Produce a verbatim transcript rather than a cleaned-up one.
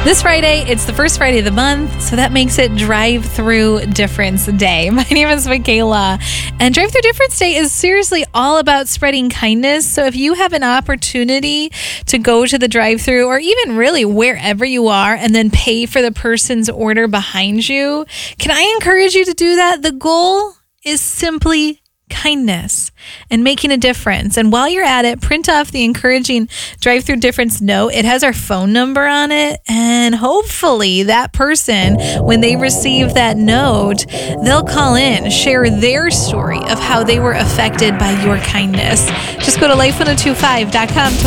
This Friday, it's the first Friday of the month, so that makes it Drive-Through Difference Day. My name is Michaela, and Drive-Through Difference Day is seriously all about spreading kindness. So if you have an opportunity to go to the drive-through, or even really wherever you are, and then pay for the person's order behind you, can I encourage you to do that? The goal is simply kindness and making a difference. And while you're at it, print off the encouraging Drive-Through Difference note. It has our phone number on it, and hopefully that person, when they receive that note, they'll call in, share their story of how they were affected by your kindness. Just go to life ten twenty-five dot com to